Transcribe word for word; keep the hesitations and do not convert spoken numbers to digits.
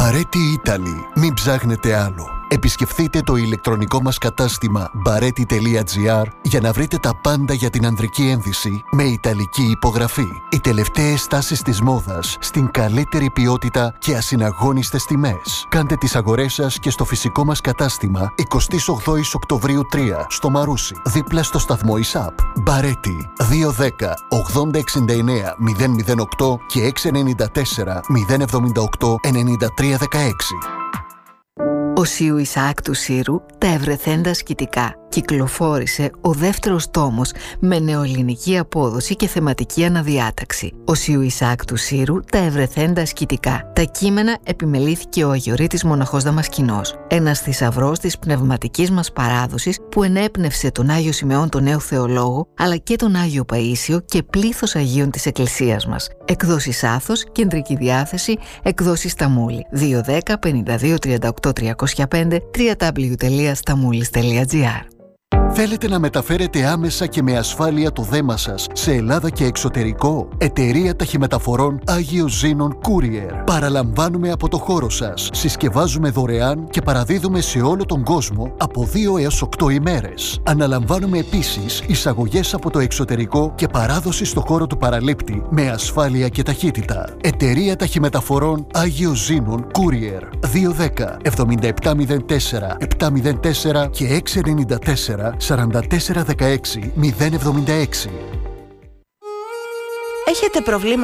Μπαρέτι Italy. Μην ψάχνετε άλλο. Επισκεφθείτε το ηλεκτρονικό μας κατάστημα μπαρέτι τελεία τζι άρ για να βρείτε τα πάντα για την ανδρική ένδυση με ιταλική υπογραφή. Οι τελευταίες τάσεις της μόδας στην καλύτερη ποιότητα και ασυναγώνιστες τιμές. Κάντε τις αγορές σας και στο φυσικό μας κατάστημα εικοστή όγδοη Οκτωβρίου τρία στο Μαρούσι, δίπλα στο σταθμό ΙΣΑΠ. Μπαρέτι δύο δέκα ογδόντα εξήντα εννέα μηδέν μηδέν οκτώ και έξι εννιά τέσσερα μηδέν εβδομήντα οκτώ ενενήντα τρία δεκαέξι. Οσίου Ισαάκ του Σύρου, τα ευρεθέντα σκητικά. Κυκλοφόρησε ο δεύτερος τόμος με νεοελληνική απόδοση και θεματική αναδιάταξη. Οσίου Ισαάκ του Σύρου, τα ευρεθέντα σκητικά. Τα κείμενα επιμελήθηκε ο Αγιορείτης Μοναχός Δαμασκηνός, ένας θησαυρός της πνευματικής μας παράδοσης που ενέπνευσε τον Άγιο Σιμεών τον Νέο Θεολόγο, αλλά και τον Άγιο Παΐσιο και πλήθος Αγίων της Εκκλησίας μας. Εκδόσεις Άθος, κεντρική διάθεση, εκδόσεις Σταμούλη. δύο δέκα πενήντα δύο τριάντα οκτώ τριακόσια πέντε double-u double-u double-u τελεία σταμούλης τελεία τζι άρ. Θέλετε να μεταφέρετε άμεσα και με ασφάλεια το δέμα σας σε Ελλάδα και εξωτερικό? Εταιρεία Ταχυμεταφορών Άγιος Ζήνων Courier. Παραλαμβάνουμε από το χώρο σας. Συσκευάζουμε δωρεάν και παραδίδουμε σε όλο τον κόσμο από δύο έως οκτώ ημέρες. Αναλαμβάνουμε επίσης εισαγωγές από το εξωτερικό και παράδοση στο χώρο του παραλήπτη με ασφάλεια και ταχύτητα. Εταιρεία Ταχυμεταφορών Άγιος Ζήνων Courier. δύο δέκα εβδομήντα επτά μηδέν τέσσερα επτά μηδέν τέσσερα και έξι εννιά τέσσερα σαράντα τέσσερα δεκαέξι μηδέν εβδομήντα έξι. Έχετε προβλήματα